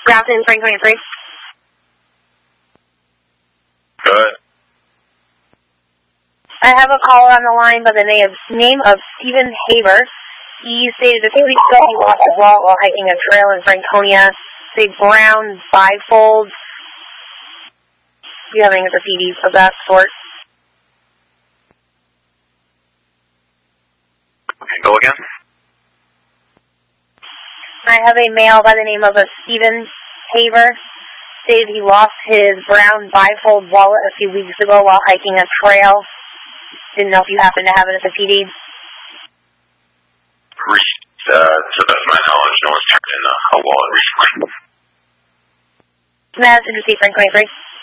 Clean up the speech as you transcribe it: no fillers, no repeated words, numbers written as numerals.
Grafton, Frank 23. Good. I have a caller on the line by the name of Stephen Haber. He stated that 2 weeks ago he lost his wallet while hiking a trail in Franconia. Big brown bifold. Do you have any other PDs of that sort? Okay, go again. I have a male by the name of Stephen Haber. Stated he lost his brown bifold wallet a few weeks ago while hiking a trail. Didn't know if you happen to have it as a PD. To the best of my knowledge, no one's turned in a wallet recently. Madison, Frank 23.